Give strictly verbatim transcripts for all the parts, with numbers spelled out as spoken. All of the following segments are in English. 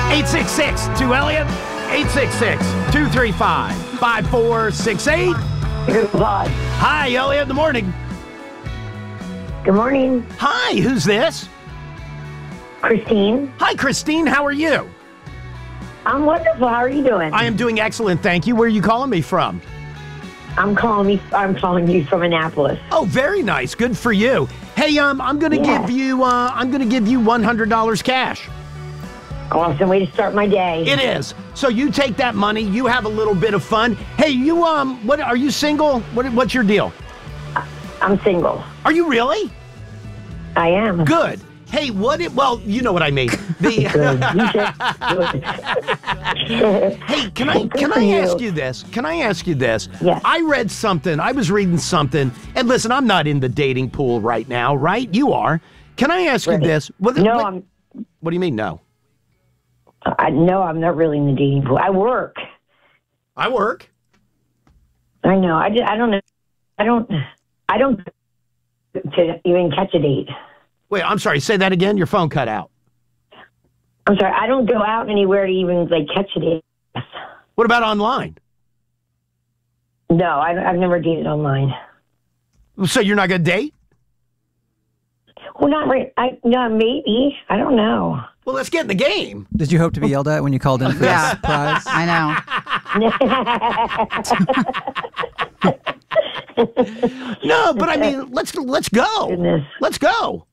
eight six six, two Elliott, eight six six, two three five, five four six eight. Goodbye. Hi, Elliott, in the morning. Good morning. Hi, who's this? Christine. Hi, Christine, how are you? I'm wonderful. How are you doing? I am doing excellent, thank you. Where are you calling me from? I'm calling me. I'm calling you from Annapolis. Oh, very nice. Good for you. Hey, um, I'm gonna Yeah. give you. Uh, I'm gonna give you one hundred dollars cash. Awesome way to start my day. It is. So you take that money. You have a little bit of fun. Hey, you. Um, what are you single? What? What's your deal? I'm single. Are you really? I am. Good. Hey, what? It, well, you know what I mean. The. Hey, can I can I ask you this? Can I ask you this? Yes. I read something. I was reading something, and listen, I'm not in the dating pool right now, right? You are. Can I ask Right. you this? What, No, what, I'm. what do you mean, no? I, no, I'm not really in the dating pool. I work. I work. I know. I, just, I don't know. I don't. I don't to even catch a date. Wait, I'm sorry. Say that again. Your phone cut out. I'm sorry. I don't go out anywhere to even like catch a date. What about online? No, I, I've never dated online. So you're not going to date? Well, not right. I no, maybe. I don't know. Well, let's get in the game. Did you hope to be yelled at when you called in for Yeah. this prize? I know. No, but I mean, let's let's go. Goodness. Let's go.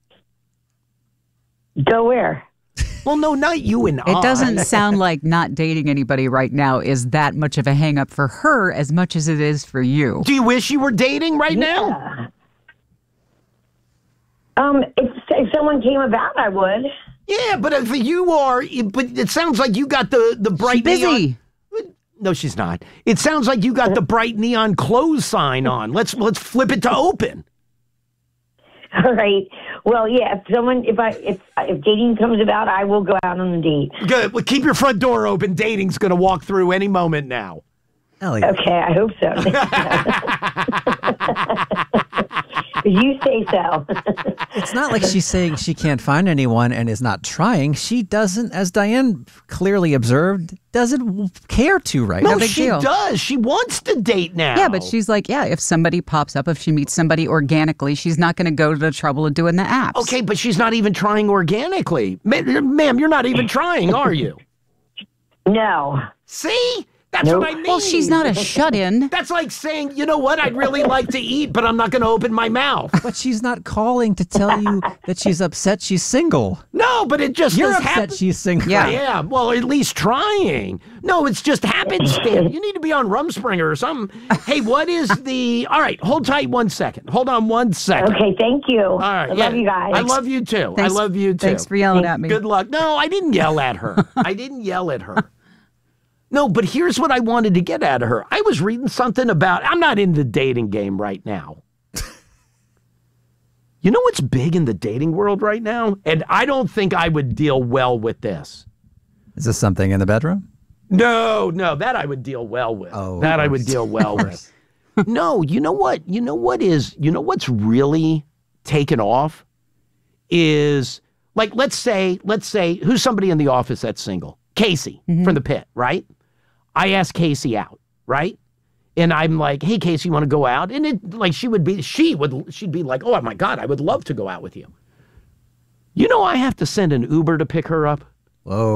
Go where? Well, no, not you and I. It doesn't sound like not dating anybody right now is that much of a hang up for her as much as it is for you. Do you wish you were dating right now? Yeah. Um, if, if someone came about, I would. Yeah, but if you are, but it sounds like you got the the bright She's busy. neon. No, she's not. It sounds like you got the bright neon close sign on. Let's let's flip it to open. All right. Well, yeah. If someone, if I, if if dating comes about, I will go out on a date. Good. Well, keep your front door open. Dating's going to walk through any moment now. Elliot. Okay, I hope so. You say so. It's not like she's saying she can't find anyone and is not trying. She doesn't, as Diane clearly observed, doesn't care to right No, now. big she deal. does. She wants to date now. Yeah, but she's like, yeah, if somebody pops up, if she meets somebody organically, she's not going to go to the trouble of doing the apps. Okay, but she's not even trying organically. Ma- Ma'am, you're not even trying, are you? No. See? That's Nope. what I mean. Well, she's not a shut-in. That's like saying, you know what, I'd really like to eat, but I'm not going to open my mouth. But she's not calling to tell you that she's upset she's single. No, but it just You're is upset happen- she's single. Yeah. Yeah, well, at least trying. No, it's just happenstance. You need to be on Rumspringer or something. Hey, what is the... All right, hold tight one second. Hold on one second. Okay, thank you. All right. I yeah. love you guys. I love you too. Thanks- I love you too. Thanks for yelling at me. Good luck. No, I didn't yell at her. I didn't yell at her. No, but here's what I wanted to get out of her. I was reading something about, I'm not in the dating game right now. You know what's big in the dating world right now? And I don't think I would deal well with this. Is this something in the bedroom? No, no, that I would deal well with. Oh, that I of would course. deal well with. No, you know what? You know what is, you know what's really taken off is, like, let's say, let's say, who's somebody in the office that's single? Casey from the pit, right? I asked Casey out, right? And I'm like, hey, Casey, you want to go out? And it, like, she would be, she would, she'd be like, oh my God, I would love to go out with you. You know, I have to send an Uber to pick her up. Whoa.